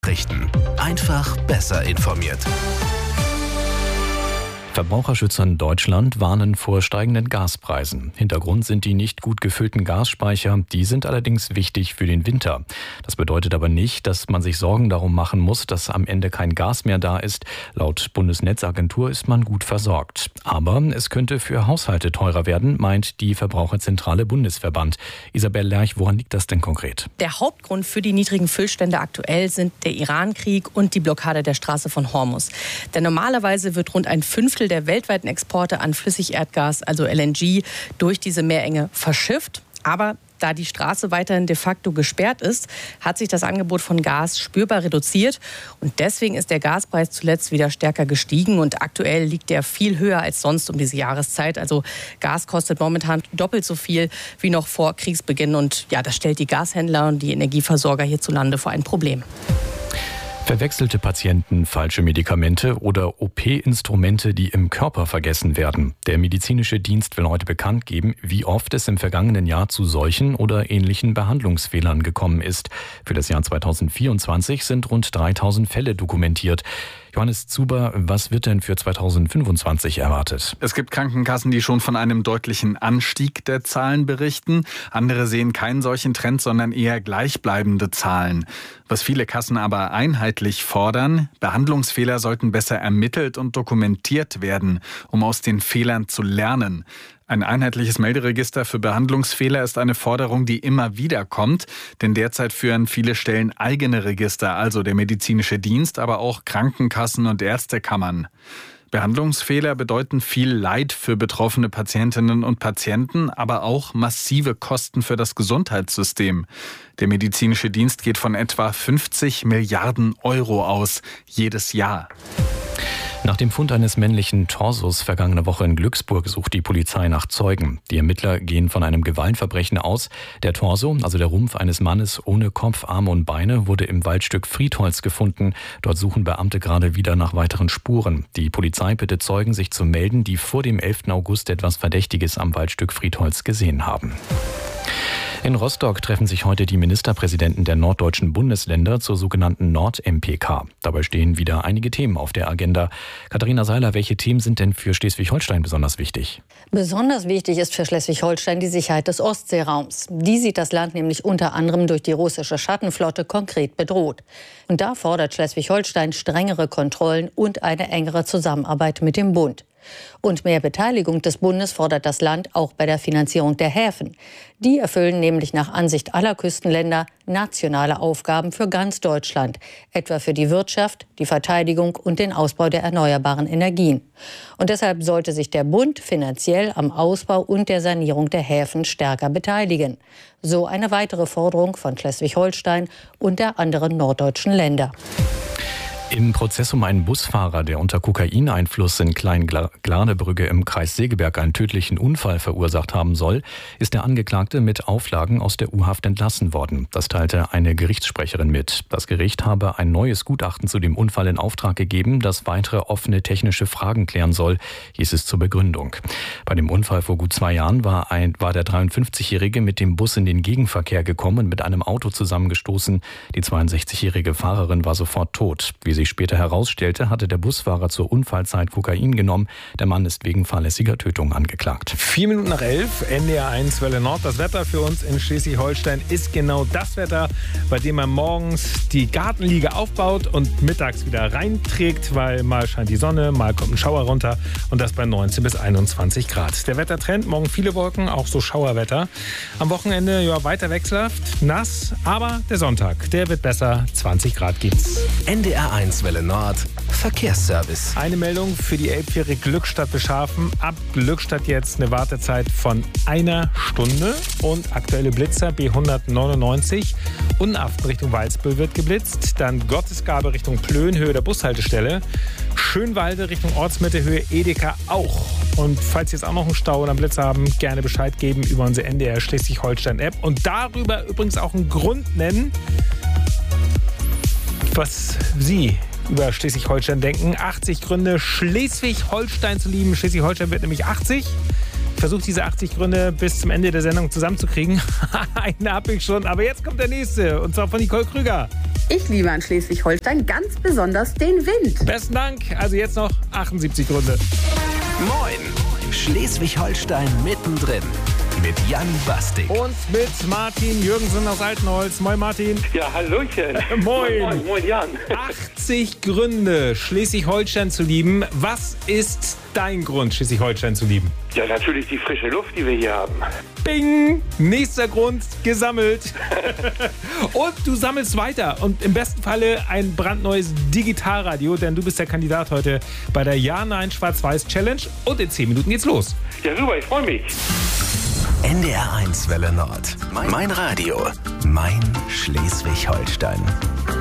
Richten. Einfach besser informiert. Verbraucherschützer in Deutschland warnen vor steigenden Gaspreisen. Hintergrund sind die nicht gut gefüllten Gasspeicher. Die sind allerdings wichtig für den Winter. Das bedeutet aber nicht, dass man sich Sorgen darum machen muss, dass am Ende kein Gas mehr da ist. Laut Bundesnetzagentur ist man gut versorgt. Aber es könnte für Haushalte teurer werden, meint die Verbraucherzentrale Bundesverband. Isabel Lerch, woran liegt das denn konkret? Der Hauptgrund für die niedrigen Füllstände aktuell sind der Iran-Krieg und die Blockade der Straße von Hormuz. Denn normalerweise wird rund ein Fünftel der weltweiten Exporte an Flüssigerdgas, also LNG, durch diese Meerenge verschifft. Aber da die Straße weiterhin de facto gesperrt ist, hat sich das Angebot von Gas spürbar reduziert. Und deswegen ist der Gaspreis zuletzt wieder stärker gestiegen. Und aktuell liegt er viel höher als sonst um diese Jahreszeit. Also Gas kostet momentan doppelt so viel wie noch vor Kriegsbeginn. Und ja, das stellt die Gashändler und die Energieversorger hierzulande vor ein Problem. Verwechselte Patienten, falsche Medikamente oder OP-Instrumente, die im Körper vergessen werden. Der medizinische Dienst will heute bekannt geben, wie oft es im vergangenen Jahr zu solchen oder ähnlichen Behandlungsfehlern gekommen ist. Für das Jahr 2024 sind rund 3000 Fälle dokumentiert. Johannes Zuber, was wird denn für 2025 erwartet? Es gibt Krankenkassen, die schon von einem deutlichen Anstieg der Zahlen berichten. Andere sehen keinen solchen Trend, sondern eher gleichbleibende Zahlen. Was viele Kassen aber einheitlich fordern: Behandlungsfehler sollten besser ermittelt und dokumentiert werden, um aus den Fehlern zu lernen. Ein einheitliches Melderegister für Behandlungsfehler ist eine Forderung, die immer wieder kommt, denn derzeit führen viele Stellen eigene Register, also der medizinische Dienst, aber auch Krankenkassen und Ärztekammern. Behandlungsfehler bedeuten viel Leid für betroffene Patientinnen und Patienten, aber auch massive Kosten für das Gesundheitssystem. Der medizinische Dienst geht von etwa 50 Milliarden Euro aus, jedes Jahr. Nach dem Fund eines männlichen Torsos vergangene Woche in Glücksburg sucht die Polizei nach Zeugen. Die Ermittler gehen von einem Gewaltverbrechen aus. Der Torso, also der Rumpf eines Mannes ohne Kopf, Arme und Beine, wurde im Waldstück Friedholz gefunden. Dort suchen Beamte gerade wieder nach weiteren Spuren. Die Polizei bittet Zeugen, sich zu melden, die vor dem 11. August etwas Verdächtiges am Waldstück Friedholz gesehen haben. In Rostock treffen sich heute die Ministerpräsidenten der norddeutschen Bundesländer zur sogenannten Nord-MPK. Dabei stehen wieder einige Themen auf der Agenda. Katharina Seiler, welche Themen sind denn für Schleswig-Holstein besonders wichtig? Besonders wichtig ist für Schleswig-Holstein die Sicherheit des Ostseeraums. Die sieht das Land nämlich unter anderem durch die russische Schattenflotte konkret bedroht. Und da fordert Schleswig-Holstein strengere Kontrollen und eine engere Zusammenarbeit mit dem Bund. Und mehr Beteiligung des Bundes fordert das Land auch bei der Finanzierung der Häfen. Die erfüllen nämlich nach Ansicht aller Küstenländer nationale Aufgaben für ganz Deutschland, etwa für die Wirtschaft, die Verteidigung und den Ausbau der erneuerbaren Energien. Und deshalb sollte sich der Bund finanziell am Ausbau und der Sanierung der Häfen stärker beteiligen. So eine weitere Forderung von Schleswig-Holstein und der anderen norddeutschen Länder. Im Prozess um einen Busfahrer, der unter Kokaineinfluss in Klein-Glanebrügge im Kreis Segeberg einen tödlichen Unfall verursacht haben soll, ist der Angeklagte mit Auflagen aus der U-Haft entlassen worden. Das teilte eine Gerichtssprecherin mit. Das Gericht habe ein neues Gutachten zu dem Unfall in Auftrag gegeben, das weitere offene technische Fragen klären soll, hieß es zur Begründung. Bei dem Unfall vor gut 2 Jahren war der 53-Jährige mit dem Bus in den Gegenverkehr gekommen und mit einem Auto zusammengestoßen. Die 62-jährige Fahrerin war sofort tot. Wie sich später herausstellte, hatte der Busfahrer zur Unfallzeit Kokain genommen. Der Mann ist wegen fahrlässiger Tötung angeklagt. 4 Minuten nach 11, NDR 1 Welle Nord. Das Wetter für uns in Schleswig-Holstein ist genau das Wetter, bei dem man morgens die Gartenliege aufbaut und mittags wieder reinträgt, weil mal scheint die Sonne, mal kommt ein Schauer runter und das bei 19 bis 21 Grad. Der Wettertrend, morgen viele Wolken, auch so Schauerwetter. Am Wochenende weiter wechselhaft, nass, aber der Sonntag, der wird besser, 20 Grad gibt's. NDR 1 Welle Nord, Verkehrsservice. Eine Meldung für die Elbfähre Glückstadt-Beschafen. Ab Glückstadt jetzt eine Wartezeit von 1 Stunde. Und aktuelle Blitzer B199. Unaften Richtung Walsbüll wird geblitzt. Dann Gottesgabe Richtung Plön, Höhe der Bushaltestelle. Schönwalde Richtung Ortsmitte, Höhe Edeka auch. Und falls Sie jetzt auch noch einen Stau oder einen Blitzer haben, gerne Bescheid geben über unsere NDR Schleswig-Holstein-App. Und darüber übrigens auch einen Grund nennen, was Sie über Schleswig-Holstein denken. 80 Gründe, Schleswig-Holstein zu lieben. Schleswig-Holstein wird nämlich 80. Ich versuche diese 80 Gründe bis zum Ende der Sendung zusammenzukriegen. Einen habe ich schon, aber jetzt kommt der nächste. Und zwar von Nicole Krüger. Ich liebe an Schleswig-Holstein ganz besonders den Wind. Besten Dank. Also jetzt noch 78 Gründe. Moin, Schleswig-Holstein mittendrin. Mit Jan Bastik. Und mit Martin Jürgensen aus Altenholz. Moin Martin. Ja, hallöchen. Moin. Moin Jan. 80 Gründe, Schleswig-Holstein zu lieben. Was ist dein Grund, Schleswig-Holstein zu lieben? Ja, natürlich die frische Luft, die wir hier haben. Bing! Nächster Grund, gesammelt. Und du sammelst weiter. Und im besten Falle ein brandneues Digitalradio, denn du bist der Kandidat heute bei der Ja-Nein-Schwarz-Weiß-Challenge. Und in 10 Minuten geht's los. Ja, super, ich freue mich. NDR 1 Welle Nord. Mein Radio. Mein Schleswig-Holstein.